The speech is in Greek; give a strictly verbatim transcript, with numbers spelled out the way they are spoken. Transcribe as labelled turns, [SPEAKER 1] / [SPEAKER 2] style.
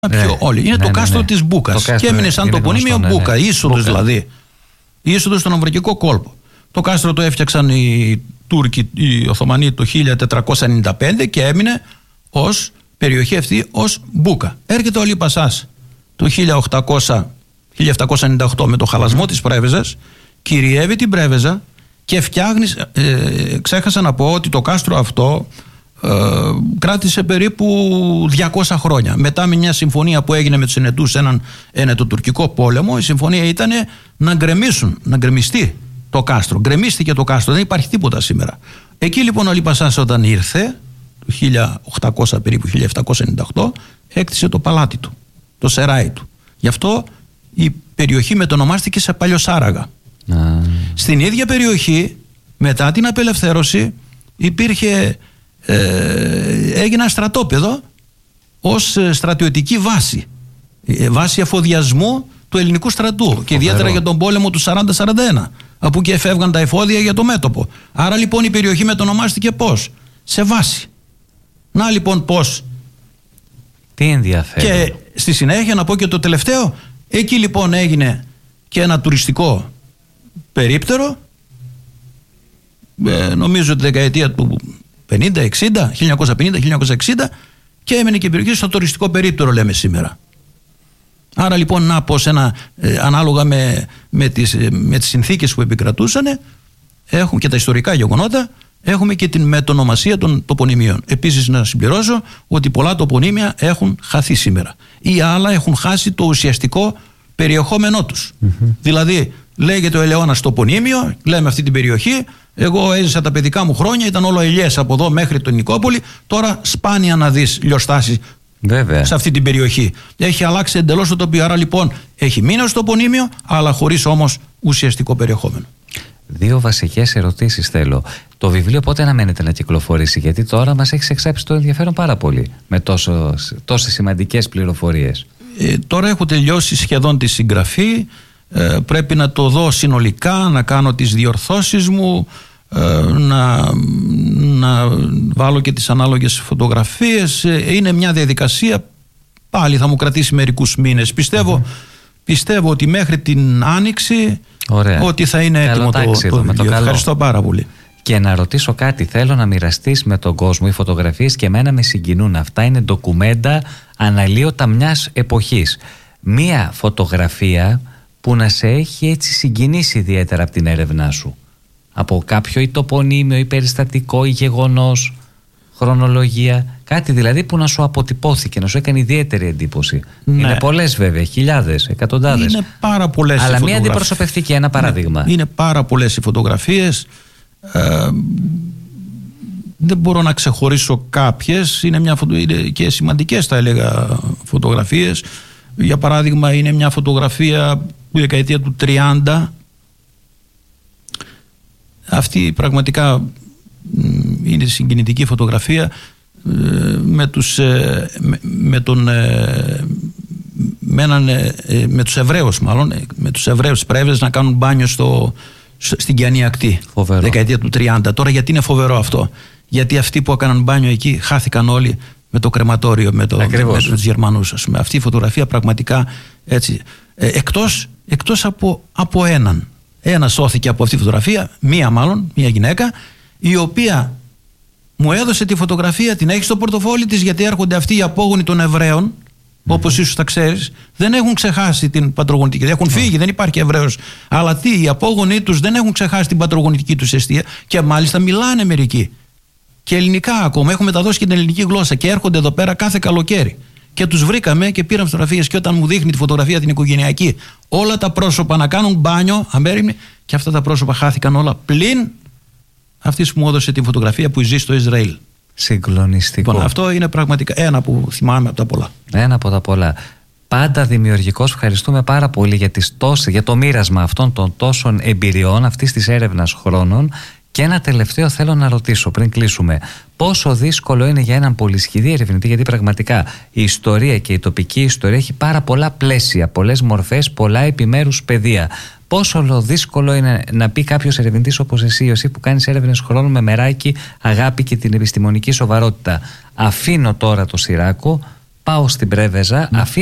[SPEAKER 1] Πιο όλοι. Είναι ναι, το ναι, κάστρο ναι. της Μπούκας. Και έμεινε σαν τοπονύμιο ναι, Μπούκα, ναι. Είσοδος Μπούκα. Δηλαδή. Η είσοδος στον Αμβρακικό κόλπο. Το κάστρο το έφτιαξαν οι Τούρκοι, οι Οθωμανοί το χίλια τετρακόσια ενενήντα πέντε και έμεινε ως περιοχή αυτή ως Μπούκα. Έρχεται ο Αλή Πασάς το χίλια επτακόσια ενενήντα οκτώ με το χαλασμό mm. της Πρέβεζας, κυριεύει την Πρέβεζα και φτιάχνει. Ε, ξέχασα να πω ότι το κάστρο αυτό ε, κράτησε περίπου διακόσια χρόνια. Μετά με μια συμφωνία που έγινε με τους Ενετούς, έναν Ενετοτουρκικό πόλεμο, η συμφωνία ήταν να γκρεμίσουν, να γκρεμιστεί το κάστρο. Γκρεμίστηκε το κάστρο, δεν υπάρχει τίποτα σήμερα. Εκεί λοιπόν ο Αλή Πασάς όταν ήρθε, το χίλια οκτακόσια περίπου, χίλια επτακόσια ενενήντα οκτώ, έκτισε το παλάτι του, το σεράι του. Γι' αυτό η περιοχή μετονομάστηκε σε Παλιοσάραγα. Mm. Στην ίδια περιοχή, μετά την απελευθέρωση, υπήρχε, ε, έγινε ένα στρατόπεδο ως στρατιωτική βάση, ε, βάση εφοδιασμού του ελληνικού στρατού. Φοβερό. Και ιδιαίτερα για τον πόλεμο του σαράντα σαράντα ένα, από και εφεύγαν τα εφόδια για το μέτωπο. Άρα λοιπόν η περιοχή μετονομάστηκε πώς? Σε βάση. Να λοιπόν πώς.
[SPEAKER 2] Τι ενδιαφέρον.
[SPEAKER 1] Και στη συνέχεια να πω και το τελευταίο. Εκεί λοιπόν έγινε και ένα τουριστικό περίπτερο, ε, νομίζω τη δεκαετία του πενήντα εξήντα, χίλια εννιακόσια πενήντα χίλια εννιακόσια εξήντα, και έμενε και η περιοχή στο τουριστικό περίπτερο, λέμε σήμερα. Άρα λοιπόν να πως ένα, ε, ανάλογα με, με, τις, ε, με τις συνθήκες που επικρατούσαν, έχουν και τα ιστορικά γεγονότα, έχουμε και την μετονομασία των τοπονημίων. Επίσης να συμπληρώσω ότι πολλά τοπονύμια έχουν χαθεί σήμερα ή άλλα έχουν χάσει το ουσιαστικό περιεχόμενό τους. Mm-hmm. Δηλαδή λέγεται ο Ελαιώνας τοπονύμιο, λέμε αυτή την περιοχή, εγώ έζησα τα παιδικά μου χρόνια, ήταν όλο ελιές από εδώ μέχρι το Νικόπολη, τώρα σπάνια να δεις λιοστάσεις σε αυτή την περιοχή. Έχει αλλάξει εντελώς το τοπίο, άρα λοιπόν έχει μείνει ως τοπονύμιο, αλλά χωρίς όμως ουσιαστικό περιεχόμενο.
[SPEAKER 2] Δύο βασικές ερωτήσεις θέλω. Το βιβλίο πότε αναμένεται να κυκλοφορήσει? Γιατί τώρα μας έχει εξάψει το ενδιαφέρον πάρα πολύ με τόσο, τόσες σημαντικές πληροφορίες.
[SPEAKER 1] Ε, τώρα έχω τελειώσει σχεδόν τη συγγραφή. Ε, πρέπει να το δω συνολικά, να κάνω τις διορθώσεις μου, ε, να, να βάλω και τις ανάλογες φωτογραφίες. Ε, είναι μια διαδικασία, πάλι θα μου κρατήσει μερικούς μήνες. Πιστεύω, mm-hmm. πιστεύω ότι μέχρι την Άνοιξη Ωραία. Ότι θα είναι καλό έτοιμο το, το, το βιβλίο. Ευχαριστώ πάρα πολύ.
[SPEAKER 2] Και να ρωτήσω κάτι, θέλω να μοιραστείς με τον κόσμο. Οι φωτογραφίες και εμένα με συγκινούν. Αυτά είναι ντοκουμέντα αναλύωτα μιας εποχής. Μία φωτογραφία που να σε έχει έτσι συγκινήσει ιδιαίτερα από την έρευνά σου, από κάποιο ή τοπονύμιο ή περιστατικό ή γεγονός, χρονολογία, κάτι δηλαδή που να σου αποτυπώθηκε, να σου έκανε ιδιαίτερη εντύπωση. Ναι. Είναι πολλές βέβαια, χιλιάδες, εκατοντάδες.
[SPEAKER 1] Είναι πάρα πολλές.
[SPEAKER 2] Αλλά μία αντιπροσωπευτική, ένα παράδειγμα.
[SPEAKER 1] Είναι, είναι πάρα πολλές οι φωτογραφίες. Ε, δεν μπορώ να ξεχωρίσω κάποιες. Είναι, μια φωτο... είναι και σημαντικές, θα έλεγα, φωτογραφίες. Για παράδειγμα, είναι μια φωτογραφία που η δεκαετία του τριάντα. Αυτή πραγματικά είναι συγκινητική φωτογραφία με τους, με, με τον, με, έναν, με τους Εβραίους μάλλον, με τους Εβραίους Πρέβες να κάνουν μπάνιο στο, στην Κιανή Ακτή. Φοβερό. Δεκαετία του τριάντα. Τώρα γιατί είναι φοβερό αυτό? Γιατί αυτοί που έκαναν μπάνιο εκεί χάθηκαν όλοι με το κρεματόριο, με, το, με, με τους Γερμανούς, ας πούμε. Αυτή η φωτογραφία πραγματικά έτσι, ε, εκτός, εκτός από, από έναν. Ένα σώθηκε από αυτή τη φωτογραφία, μία μάλλον, μία γυναίκα, η οποία μου έδωσε τη φωτογραφία, την έχει στο πορτοφόλι της, γιατί έρχονται αυτοί οι απόγονοι των Εβραίων, mm-hmm. όπως ίσως τα ξέρεις, δεν έχουν ξεχάσει την πατρογονητική. Έχουν φύγει, mm. δεν υπάρχει Εβραίος. Αλλά τι, οι απόγονοι τους δεν έχουν ξεχάσει την πατρογονητική τους αιστεία και μάλιστα μιλάνε μερικοί. Και ελληνικά ακόμα, έχουν μεταδώσει και την ελληνική γλώσσα και έρχονται εδώ πέρα κάθε καλοκαίρι. Και τους βρήκαμε και πήραμε φωτογραφίες. Και όταν μου δείχνει τη φωτογραφία την οικογενειακή, όλα τα πρόσωπα να κάνουν μπάνιο, αμέριμνοι, και αυτά τα πρόσωπα χάθηκαν όλα πλην αυτή που μου έδωσε τη φωτογραφία που ζει στο Ισραήλ.
[SPEAKER 2] Συγκλονιστικό.
[SPEAKER 1] Λοιπόν, αυτό είναι πραγματικά ένα που θυμάμαι από τα πολλά.
[SPEAKER 2] Ένα από τα πολλά. Πάντα δημιουργικός. Ευχαριστούμε πάρα πολύ για, τις τόσες, για το μοίρασμα αυτών των τόσων εμπειριών, αυτής της έρευνας χρόνων. Και ένα τελευταίο θέλω να ρωτήσω πριν κλείσουμε. Πόσο δύσκολο είναι για έναν πολυσχηδή ερευνητή, γιατί πραγματικά η ιστορία και η τοπική ιστορία έχει πάρα πολλά πλαίσια, πολλές μορφές, πολλά επιμέρους πεδία. Πόσο δύσκολο είναι να πει κάποιος ερευνητής όπως εσύ, εσύ που κάνεις έρευνες χρόνου με μεράκι, αγάπη και την επιστημονική σοβαρότητα. Αφήνω τώρα το Σιράκο, πάω στην Πρέβεζα,
[SPEAKER 1] ναι.